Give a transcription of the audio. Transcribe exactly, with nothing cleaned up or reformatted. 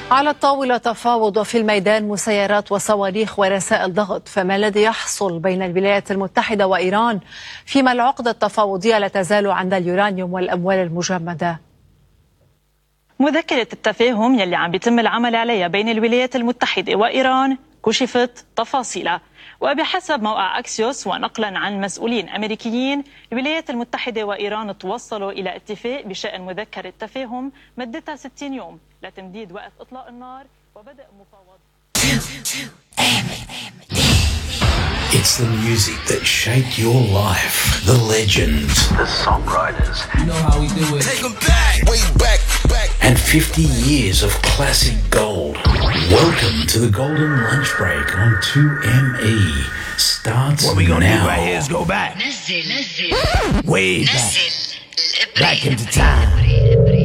على الطاولة تفاوض في الميدان مسيرات وصواريخ ورسائل ضغط، فما الذي يحصل بين الولايات المتحدة وإيران فيما العقدة التفاوضية لا تزال عند اليورانيوم والأموال المجمدة؟ مذكرة التفاهم يلي عم بيتم العمل عليها بين الولايات المتحدة وإيران كشفت تفاصيلها، وبحسب موقع أكسيوس ونقلا عن مسؤولين أمريكيين الولايات المتحدة وإيران توصلوا إلى اتفاق بشأن مذكرة تفاهم مدتها ستين يوم لتمديد وقت إطلاق النار وبدء مفاوضات. It's the music that shaped your life. The legends. The songwriters. You know how we do it. Take them back. Way back, back. And fifty years of classic gold. Welcome to the Golden Lunch Break on two M E. Starts now. What we gonna do right here is go back. نزل نزل Way back. نزل Back into time.